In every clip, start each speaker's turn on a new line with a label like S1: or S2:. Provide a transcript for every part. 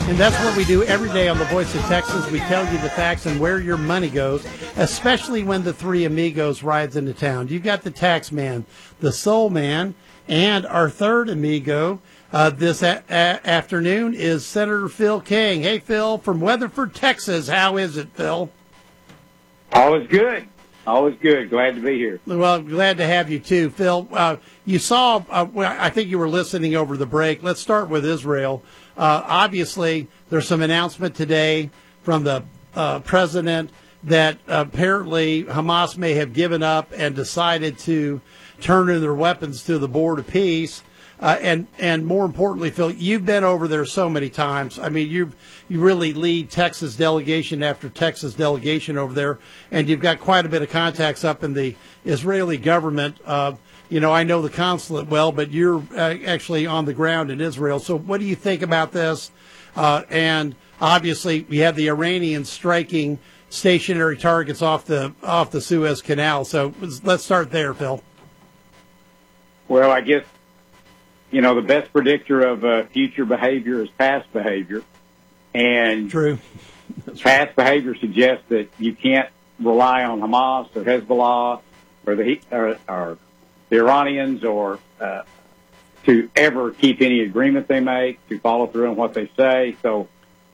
S1: And that's what we do every day on the Voice of Texas. We tell you the facts and where your money goes, especially when the three amigos rides into town. You've got the tax man, the soul man, and our third amigo this afternoon is Senator Phil King. Hey, Phil, from Weatherford, Texas. How is it, Phil?
S2: All is good. All is good. Glad to be here.
S1: Well, glad to have you, too. Phil, you saw, I think you were listening over the break. Let's start with Israel. Obviously, there's some announcement today from the president that apparently Hamas may have given up and decided to turn in their weapons to the Board of Peace. And more importantly, Phil, you've been over there so many times. I mean, you really lead Texas delegation after Texas delegation over there, and you've got quite a bit of contacts up in the Israeli government. I know the consulate well, but you're actually on the ground in Israel. So what do you think about this? And obviously, we have the Iranians striking stationary targets off the Suez Canal. So let's start there, Phil.
S2: Well, I guess, the best predictor of future behavior is past behavior. And
S1: true.
S2: Past behavior suggests that you can't rely on Hamas or Hezbollah or the Iranians or to ever keep any agreement they make, to follow through on what they say. So,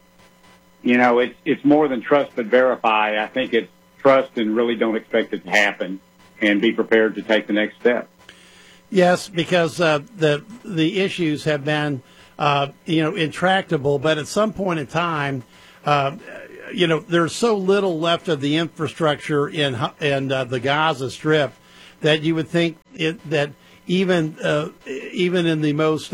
S2: it's more than trust but verify. I think it's trust and really don't expect it to happen and be prepared to take the next step.
S1: Yes, because the issues have been, intractable. But at some point in time, there's so little left of the infrastructure in the Gaza Strip that you would think that even in the most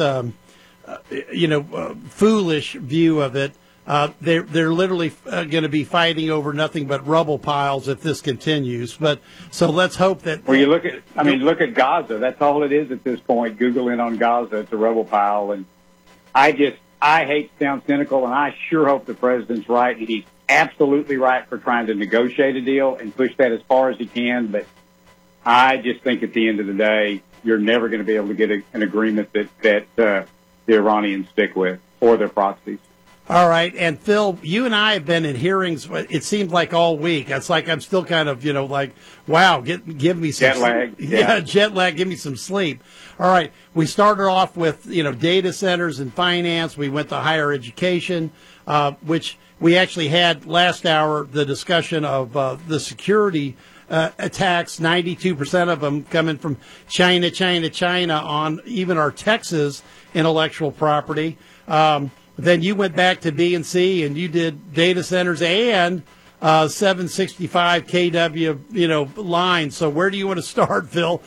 S1: foolish view of it, they're literally going to be fighting over nothing but rubble piles if this continues. But so let's hope that.
S2: Well, look at Gaza. That's all it is at this point. Google in on Gaza. It's a rubble pile. And I hate to sound cynical, and I sure hope the president's right. And he's absolutely right for trying to negotiate a deal and push that as far as he can. But I just think at the end of the day, you're never going to be able to get an agreement that the Iranians stick with or their proxies.
S1: All right. And Phil, you and I have been in hearings, it seems like all week. It's like I'm still kind of, wow, give me some
S2: jet lag.
S1: Yeah, jet lag, give me some sleep. All right. We started off with, data centers and finance. We went to higher education, which we actually had last hour, the discussion of the security attacks, 92% of them coming from China on even our Texas intellectual property. Then you went back to B&C and you did data centers and 765 kW, lines. So where do you want to start, Phil?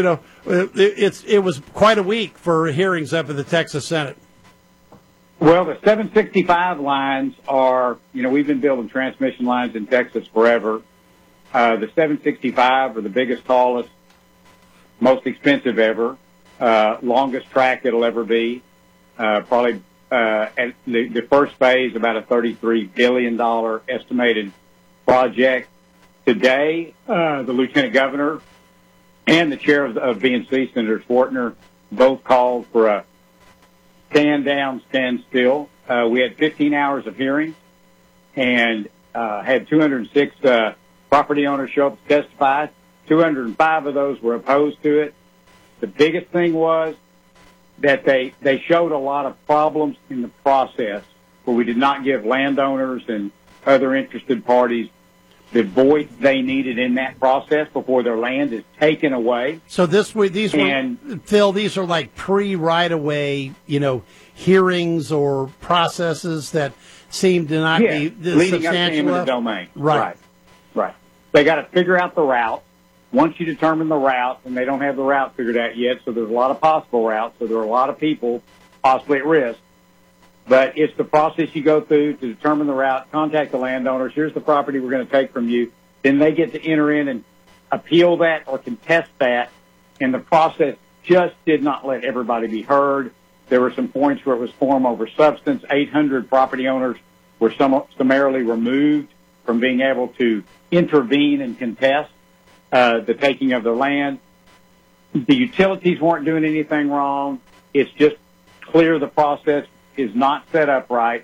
S1: It was quite a week for hearings up in the Texas Senate.
S2: Well, the 765 lines are, we've been building transmission lines in Texas forever. The 765 are the biggest, tallest, most expensive ever, longest track it'll ever be, probably. And the first phase, about a $33 billion estimated project. Today, the lieutenant governor and the chair of B&C, Senator Swartner, both called for a stand down, stand still. We had 15 hours of hearings and had 206 property owners show up to testify. 205 of those were opposed to it. The biggest thing was that they showed a lot of problems in the process where we did not give landowners and other interested parties the voice they needed in that process before their land is taken away.
S1: So Phil, these are like pre-right-of-way, hearings or processes that seem to not be
S2: leading up to eminent domain. Right. They got to figure out the route. Once you determine the route, and they don't have the route figured out yet, so there's a lot of possible routes, so there are a lot of people possibly at risk. But it's the process you go through to determine the route, contact the landowners, here's the property we're going to take from you. Then they get to enter in and appeal that or contest that, and the process just did not let everybody be heard. There were some points where it was form over substance. 800 property owners were summarily removed from being able to intervene and contest the taking of their land. The utilities weren't doing anything wrong. It's just clear the process is not set up right.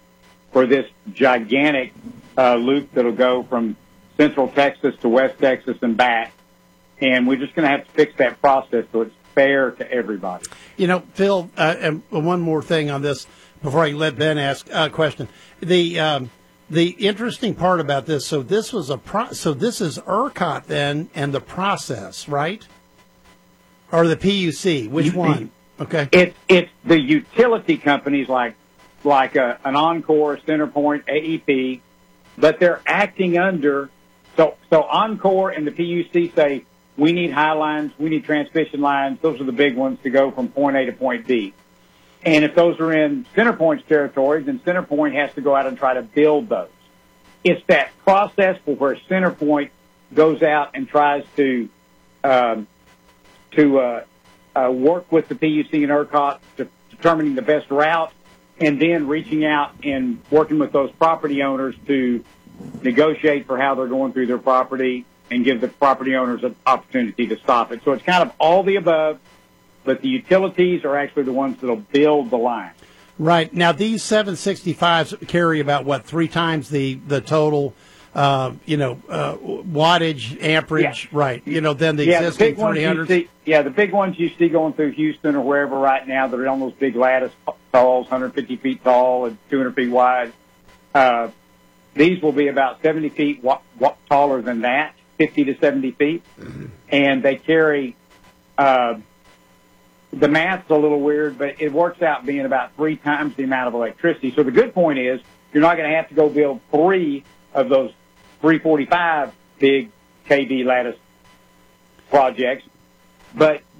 S2: for this gigantic loop that'll go from Central Texas to West Texas and back. And we're just going to have to fix that process so it's fair to everybody.
S1: You know, Phil, and one more thing on this before I let Ben ask a question. The interesting part about this, so this was so this is ERCOT then and the process, right? Or the PUC? Which one? Okay.
S2: It's the utility companies like an Encore, CenterPoint, AEP, but they're acting under. So Encore and the PUC say we need high lines, we need transmission lines. Those are the big ones to go from point A to point B. And if those are in CenterPoint's territory, then CenterPoint has to go out and try to build those. It's that process where CenterPoint goes out and tries to work with the PUC and ERCOT to determining the best route, and then reaching out and working with those property owners to negotiate for how they're going through their property and give the property owners an opportunity to stop it. So it's kind of all the above, but the utilities are actually the ones that'll build the line.
S1: Right. Now, these 765s carry about, what, 3 times the total, wattage, amperage,
S2: Yeah.
S1: Right. Then the existing 300s.
S2: The big ones you see going through Houston or wherever right now that are on those big lattice talls, 150 feet tall and 200 feet wide. These will be about 70 feet taller than that, 50 to 70 feet. Mm-hmm. And they carry, the math's a little weird, but it works out being about 3 times the amount of electricity. So the good point is you're not going to have to go build 3 of those 345 big KV lattice projects, but